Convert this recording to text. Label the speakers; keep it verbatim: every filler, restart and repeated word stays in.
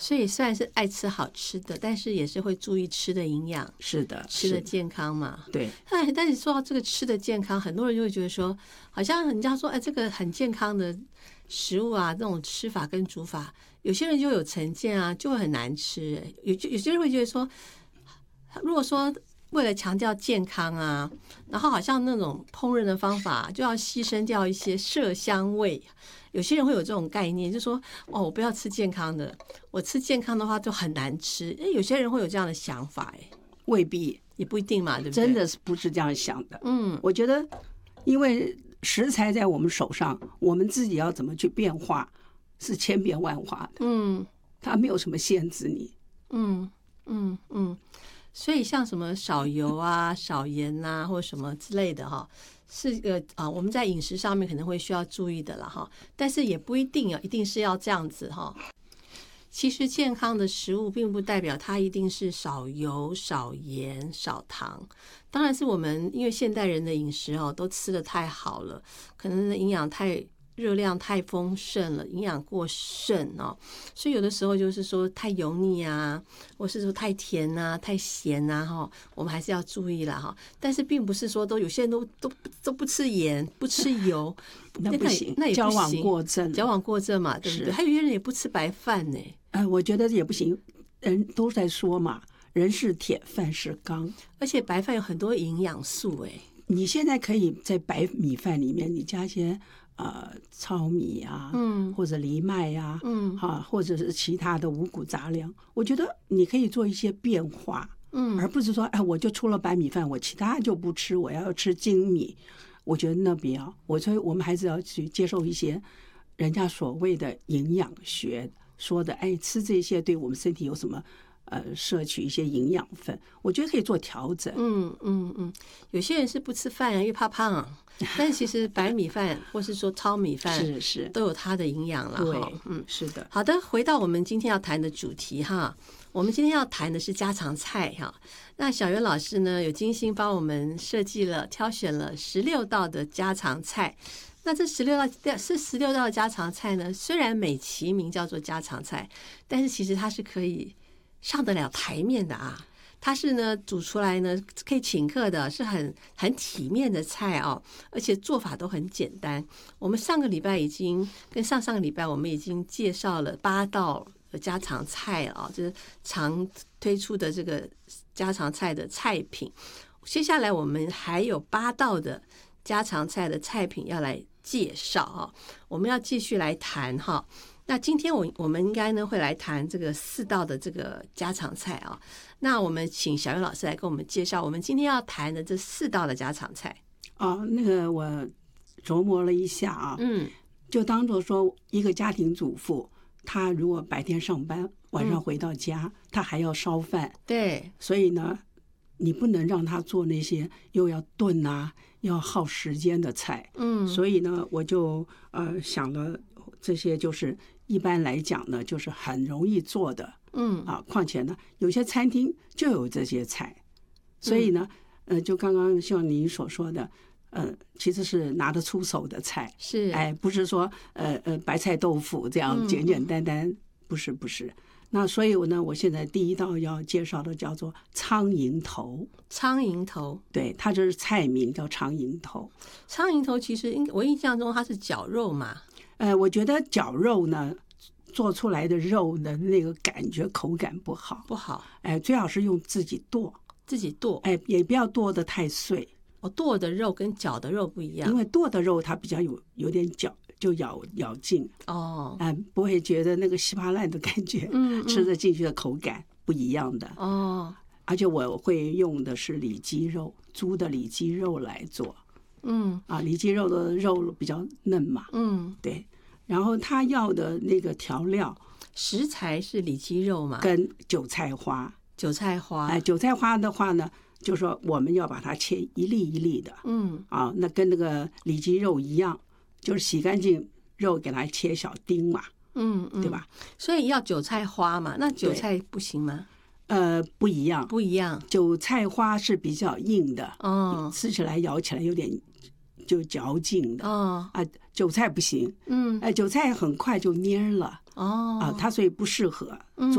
Speaker 1: 所以虽然是爱吃好吃的，但是也是会注意吃的营养，
Speaker 2: 是的，
Speaker 1: 吃的健康嘛。
Speaker 2: 对。
Speaker 1: 但但是说到这个吃的健康，很多人就会觉得说，好像人家说，哎，这个很健康的食物啊，这种吃法跟煮法，有些人就有成见啊，就会很难吃。有有些人会觉得说，如果说为了强调健康啊，然后好像那种烹饪的方法就要牺牲掉一些色香味。有些人会有这种概念，就说哦，我不要吃健康的，我吃健康的话就很难吃。有些人会有这样的想法，哎，
Speaker 2: 未必，
Speaker 1: 也不一定嘛，对不对？
Speaker 2: 真的是不是这样想的。
Speaker 1: 嗯，
Speaker 2: 我觉得，因为食材在我们手上，我们自己要怎么去变化，是千变万化的。
Speaker 1: 嗯，
Speaker 2: 它没有什么限制你。
Speaker 1: 嗯嗯嗯，所以像什么少油啊、少盐啊，或者什么之类的哈。是一个啊，我们在饮食上面可能会需要注意的了哈，但是也不一定啊，一定是要这样子哈。其实健康的食物并不代表它一定是少油、少盐、少糖，当然是我们因为现代人的饮食哦都吃得太好了，可能营养太热量太丰盛了，营养过剩哦，所以有的时候就是说太油腻啊，或是说太甜啊、太咸啊哈，我们还是要注意啦哈。但是并不是说都有些人都都都不吃盐、不吃油，
Speaker 2: 那不行，
Speaker 1: 那也不行，
Speaker 2: 矫枉过正，
Speaker 1: 矫枉过正嘛，对不对？还有些人也不吃白饭呢。
Speaker 2: 呃，我觉得也不行，人都在说嘛，人是铁，饭是钢，
Speaker 1: 而且白饭有很多营养素哎。
Speaker 2: 你现在可以在白米饭里面，你加些呃糙米啊，
Speaker 1: 嗯，
Speaker 2: 或者藜麦啊，
Speaker 1: 嗯，
Speaker 2: 哈，或者是其他的五谷杂粮，我觉得你可以做一些变化，
Speaker 1: 嗯，
Speaker 2: 而不是说哎，我就出了白米饭，我其他就不吃，我要吃精米。我觉得那不要，我所以我们还是要去接受一些人家所谓的营养学说的，哎，吃这些对我们身体有什么？呃，摄取一些营养分，我觉得可以做调整。
Speaker 1: 嗯嗯嗯，有些人是不吃饭啊，因为怕胖啊。但其实白米饭或是说糙米饭
Speaker 2: 是是
Speaker 1: 都有它的营养了哈。嗯，
Speaker 2: 是的。
Speaker 1: 好的，回到我们今天要谈的主题哈，我们今天要谈的是家常菜哈。那小袁老师呢，有精心帮我们设计了、挑选了十六道的家常菜。那这十六道是十六道的家常菜呢，虽然美其名叫做家常菜，但是其实它是可以上得了台面的啊，它是呢煮出来呢可以请客的，是很很体面的菜哦，而且做法都很简单。我们上个礼拜已经跟上上个礼拜我们已经介绍了八道的家常菜啊，就是常推出的这个家常菜的菜品。接下来我们还有八道的家常菜的菜品要来介绍啊，我们要继续来谈哈。那今天我我们应该呢会来谈这个四道的这个家常菜啊。那我们请小袁老师来跟我们介绍我们今天要谈的这四道的家常菜。
Speaker 2: 哦，那个我琢磨了一下啊，嗯，就当做说一个家庭主妇，她如果白天上班，晚上回到家，嗯、她还要烧饭，
Speaker 1: 对，
Speaker 2: 所以呢，你不能让她做那些又要炖啊，要耗时间的菜，嗯，所以呢，我就呃想了这些就是。一般来讲呢，就是很容易做的，嗯啊，况且呢，有些餐厅就有这些菜，所以呢，嗯、呃，就刚刚像您所说的，呃，其实是拿得出手的菜，
Speaker 1: 是，
Speaker 2: 哎，不是说呃呃白菜豆腐这样简简单单，嗯、不是不是。那所以呢，我现在第一道要介绍的叫做苍蝇头。
Speaker 1: 苍蝇头，
Speaker 2: 对，它这是菜名叫苍蝇头。
Speaker 1: 苍蝇头其实应我印象中它是绞肉嘛。
Speaker 2: 呃，我觉得绞肉呢，做出来的肉的那个感觉口感不好，
Speaker 1: 不好。
Speaker 2: 哎，最好是用自己剁，
Speaker 1: 自己剁，
Speaker 2: 哎，也不要剁得太碎。
Speaker 1: 哦，剁的肉跟绞的肉不一样，
Speaker 2: 因为剁的肉它比较有有点嚼，就咬咬劲
Speaker 1: 哦，
Speaker 2: 哎，不会觉得那个稀巴烂的感觉，嗯，吃得进去的口感不一样的
Speaker 1: 哦。
Speaker 2: 而且我会用的是里脊肉，猪的里脊肉来做。嗯啊，里脊肉的肉比较嫩嘛，嗯，对。然后他要的那个调料
Speaker 1: 食材是里脊肉嘛，
Speaker 2: 跟韭菜花，
Speaker 1: 韭菜花，
Speaker 2: 哎，韭菜花的话呢，就说我们要把它切一粒一粒的，嗯啊，那跟那个里脊肉一样，就是洗干净肉给它切小丁嘛，嗯，对吧？
Speaker 1: 所以要韭菜花嘛，那韭菜不行吗？
Speaker 2: 呃，不一样，
Speaker 1: 不一样。
Speaker 2: 韭菜花是比较硬的，
Speaker 1: 哦，
Speaker 2: 吃起来咬起来有点就嚼劲的，哦啊，韭菜不行，嗯，哎，韭菜很快就蔫了，哦啊，它所以不适合。